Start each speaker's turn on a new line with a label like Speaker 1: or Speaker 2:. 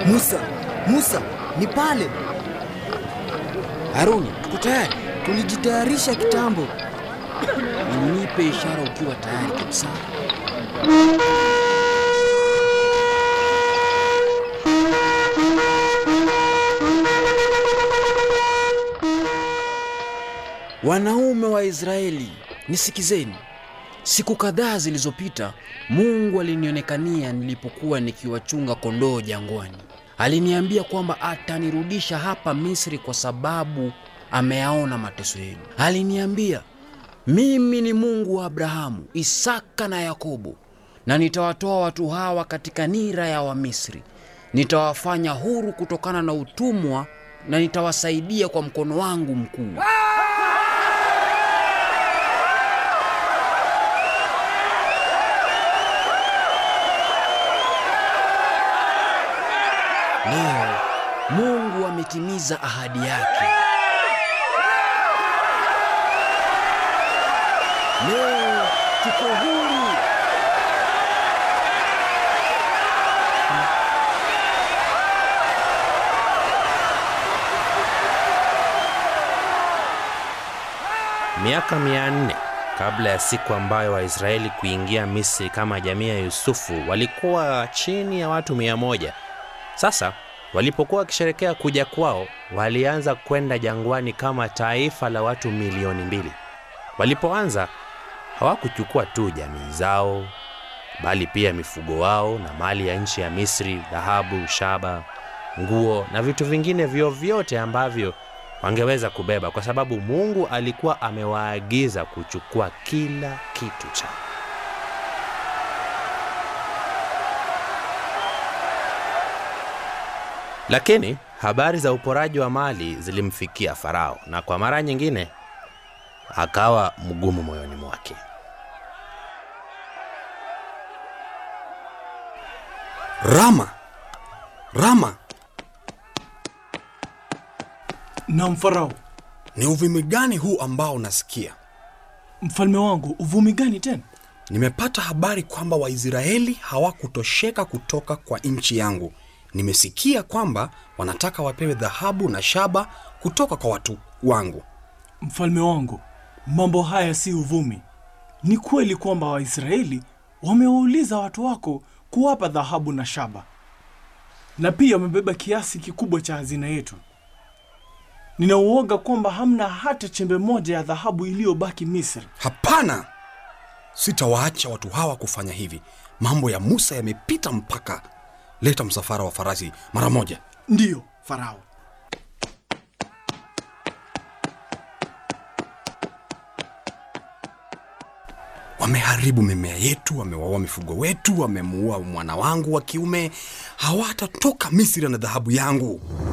Speaker 1: Musa, ni pale.
Speaker 2: Haruni, tuko tayari.
Speaker 1: Tulijitayarisha kitambo.
Speaker 2: Nipe ishara ukiwa tayari kabisa. Wanaume wa Israeli, nisikizeni. Siku kadhaa zilizopita, Mungu alinionekania nilipokuwa nikiwachunga kondoo jangwani. Aliniambia kwamba atanirudisha hapa Misri kwa sababu ameyaona mateso yenu. Aliniambia, mimi ni Mungu wa Abrahamu, Isaka na Yakobo, na nitawatoa watu hawa katika nira ya Wamisri. Nitawafanya huru kutokana na utumwa na nitawasaidia kwa mkono wangu mkuu. Leo Mungu ametimiza ahadi yake. Leo tuko huru.
Speaker 3: Miaka 400 kabla ya siku ambayo Waisraeli kuingia Misri kama jamii ya Yusufu, walikuwa chini ya watu 100. Sasa walipokuwa wakisherehekea kuja kwao, walianza kwenda jangwani kama taifa la watu 2 milioni. Walipoanza, hawakuchukua tu jamii zao, bali pia mifugo wao na mali ya nchi ya Misri, dhahabu, shaba, nguo na vitu vingine vyovyote ambavyo wangeweza kubeba, kwa sababu Mungu alikuwa amewaagiza kuchukua kila kitu chao. Lakini habari za uporaji wa mali zilimfikia Farao, na kwa mara nyingine akawa mgumu moyoni mwake.
Speaker 4: Rama.
Speaker 5: Na Farao,
Speaker 4: ni uvumi gani huu ambao unasikia?
Speaker 5: Mfalme wangu, uvumi gani tena?
Speaker 4: Nimepata habari kwamba Waisraeli hawakutosheka kutoka kwa nchi yangu. Nimesikia kwamba wanataka wapewe dhahabu na shaba kutoka kwa watu wangu.
Speaker 5: Mfalme wangu, mambo haya si uvumi. Ni kweli kwamba Waisraeli wamewauliza watu wako kuwapa dhahabu na shaba, na pia wamebeba kiasi kikubwa cha hazina yetu. Ninauoga kwamba hamna hata chembe moja ya dhahabu iliyobaki Misri.
Speaker 4: Hapana, sitawaacha watu hawa kufanya hivi. Mambo ya Musa yamepita mpaka. Leta msafara wa farasi mara moja.
Speaker 5: Ndiyo, Farao.
Speaker 4: Wameharibu mimea yetu, wamewaua mifugo wetu, wamemuua mwana wangu wa kiume. Hawatatoka Misri na dhahabu yangu.